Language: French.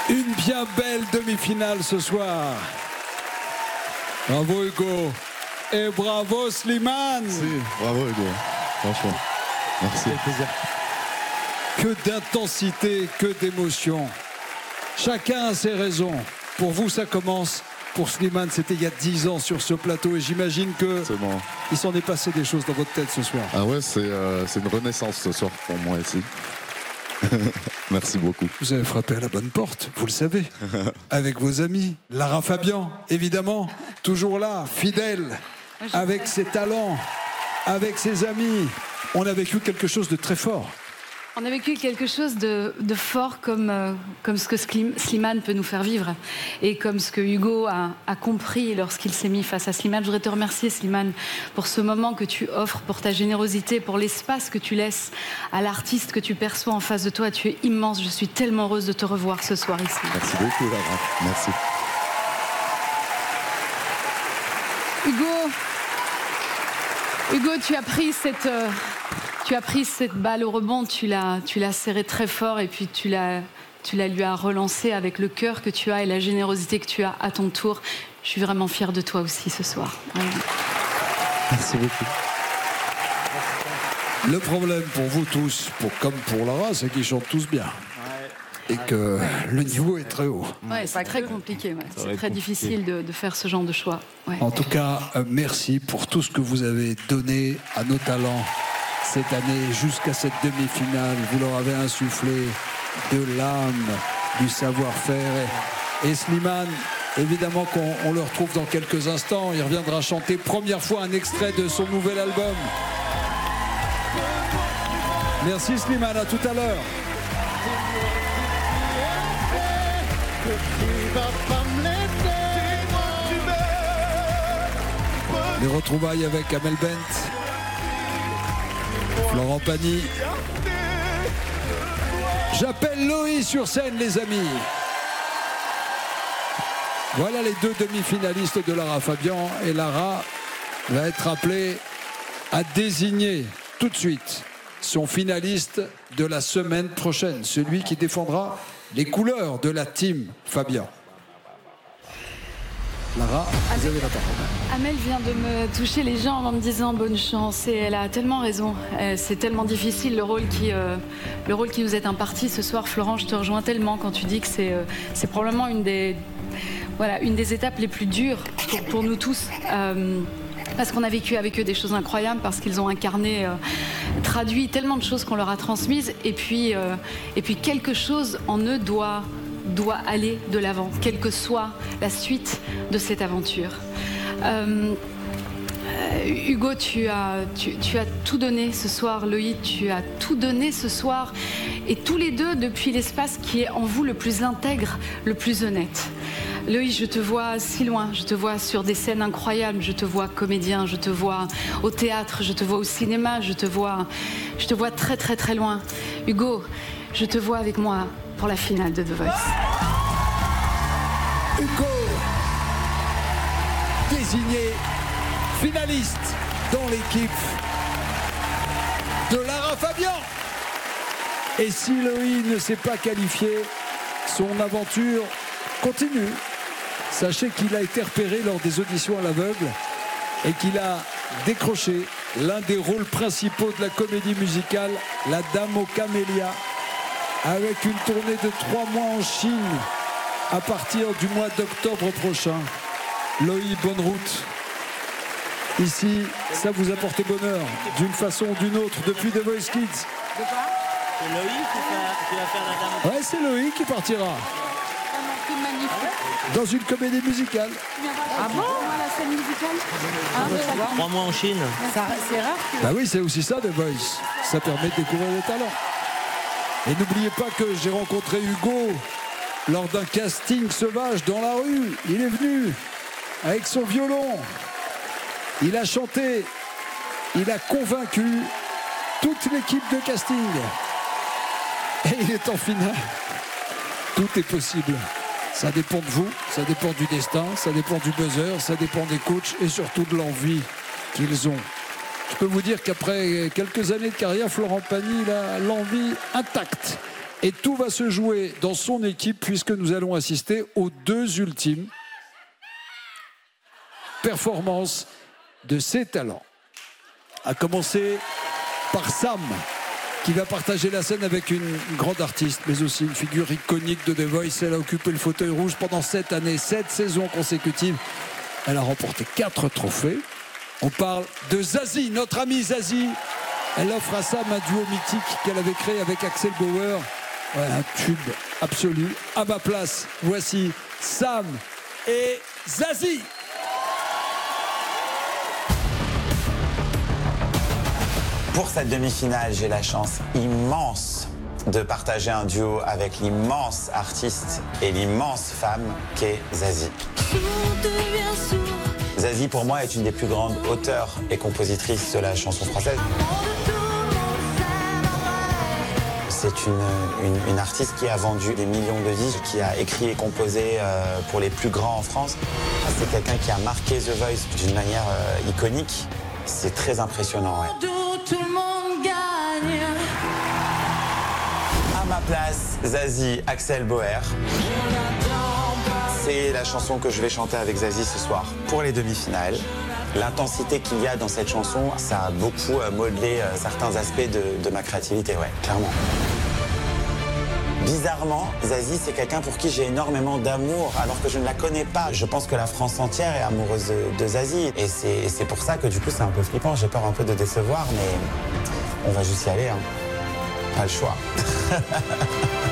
Une bien belle demi-finale ce soir. Bravo Hugo. Et bravo Slimane. Si, bravo Hugo. Franchement. Merci. Que d'intensité, que d'émotion. Chacun a ses raisons. Pour vous, ça commence. Pour Slimane, c'était il y a 10 ans sur ce plateau. Et j'imagine que il s'en est passé des choses dans votre tête ce soir. Ah ouais, c'est une renaissance ce soir pour moi ici. Merci beaucoup. Vous avez frappé à la bonne porte, vous le savez. Avec vos amis. Lara Fabian, évidemment. Toujours là, fidèle. Avec ses talents, avec ses amis. On a vécu quelque chose de très fort. On a vécu quelque chose de fort comme ce que Slimane peut nous faire vivre et comme ce que Hugo a compris lorsqu'il s'est mis face à Slimane. Je voudrais te remercier Slimane pour ce moment que tu offres, pour ta générosité, pour l'espace que tu laisses à l'artiste que tu perçois en face de toi. Tu es immense, je suis tellement heureuse de te revoir ce soir ici. Merci beaucoup Lara, merci. Hugo, tu as pris cette balle au rebond, tu l'as serrée très fort et puis tu lui as relancée avec le cœur que tu as et la générosité que tu as à ton tour. Je suis vraiment fière de toi aussi ce soir. Merci beaucoup. Le problème pour vous tous, comme pour Lara, c'est qu'ils chantent tous bien. Et que le niveau est très haut. Ouais, c'est très compliqué. Ouais. C'est très difficile de faire ce genre de choix. Ouais. En tout cas, merci pour tout ce que vous avez donné à nos talents cette année jusqu'à cette demi-finale. Vous leur avez insufflé de l'âme, du savoir-faire. Et Slimane, évidemment qu'on le retrouve dans quelques instants. Il reviendra chanter première fois un extrait de son nouvel album. Merci Slimane, à tout à l'heure. Les retrouvailles avec Amel Bent, Florent Pagny. J'appelle Loïc sur scène, les amis. Voilà les deux demi-finalistes de Lara Fabian. Et Lara va être appelée à désigner tout de suite son finaliste de la semaine prochaine, celui qui défendra les couleurs de la team Fabian. Lara, vous avez la parole. Amel vient de me toucher les jambes en me disant bonne chance et elle a tellement raison. C'est tellement difficile le rôle qui nous est imparti ce soir. Florent, je te rejoins tellement quand tu dis que c'est probablement une des étapes les plus dures pour nous tous. Parce qu'on a vécu avec eux des choses incroyables, parce qu'ils ont incarné, traduit tellement de choses qu'on leur a transmises. Et puis quelque chose en eux doit aller de l'avant, quelle que soit la suite de cette aventure. Hugo, tu as tout donné ce soir. Loïc, tu as tout donné ce soir. Et tous les deux, depuis l'espace qui est en vous le plus intègre, le plus honnête. Loïc, je te vois si loin, je te vois sur des scènes incroyables, je te vois comédien, je te vois au théâtre, je te vois au cinéma, je te vois très très très loin. Hugo, je te vois avec moi pour la finale de The Voice. Hugo, désigné finaliste dans l'équipe de Lara Fabian. Et si Loïc ne s'est pas qualifié, son aventure continue. Sachez qu'il a été repéré lors des auditions à l'aveugle et qu'il a décroché l'un des rôles principaux de la comédie musicale La Dame aux Camélias, avec une tournée de 3 mois en Chine à partir du mois d'octobre prochain. Loïc, bonne route. Ici, ça vous a porté bonheur d'une façon ou d'une autre depuis The Voice Kids. C'est Loïc qui va faire La Dame aux Camélias. Ouais, c'est Loïc qui partira. Dans une comédie musicale. Ah bon, la scène musicale 3 mois en Chine. C'est rare. Bah oui, c'est aussi ça, The Voice. Ça permet de découvrir les talents. Et n'oubliez pas que j'ai rencontré Hugo lors d'un casting sauvage dans la rue. Il est venu avec son violon. Il a chanté. Il a convaincu toute l'équipe de casting. Et il est en finale. Tout est possible. Ça dépend de vous, ça dépend du destin, ça dépend du buzzer, ça dépend des coachs et surtout de l'envie qu'ils ont. Je peux vous dire qu'après quelques années de carrière, Florent Pagny a l'envie intacte Et tout va se jouer dans son équipe puisque nous allons assister aux 2 ultimes performances de ses talents. À commencer par Sam, qui va partager la scène avec une grande artiste, mais aussi une figure iconique de The Voice. Elle a occupé le fauteuil rouge pendant 7 années, 7 saisons consécutives. Elle a remporté 4 trophées. On parle de Zazie, notre amie Zazie. Elle offre à Sam un duo mythique qu'elle avait créé avec Axel Bauer. Ouais, un tube absolu. À ma place, voici Sam et Zazie. Pour cette demi-finale, j'ai la chance immense de partager un duo avec l'immense artiste et l'immense femme qu'est Zazie. Zazie, pour moi, est une des plus grandes auteurs et compositrices de la chanson française. C'est une artiste qui a vendu des millions de disques, qui a écrit et composé pour les plus grands en France. C'est quelqu'un qui a marqué The Voice d'une manière iconique. C'est très impressionnant, ouais. Tout le monde gagne. À ma place, Zazie, Axel Bauer. C'est la chanson que je vais chanter avec Zazie ce soir pour les demi-finales. L'intensité qu'il y a dans cette chanson, ça a beaucoup modelé certains aspects de ma créativité, ouais, clairement. Bizarrement, Zazie, c'est quelqu'un pour qui j'ai énormément d'amour, alors que je ne la connais pas. Je pense que la France entière est amoureuse de Zazie. Et c'est pour ça que du coup, c'est un peu flippant. J'ai peur un peu de décevoir, mais on va juste y aller, hein. Pas le choix.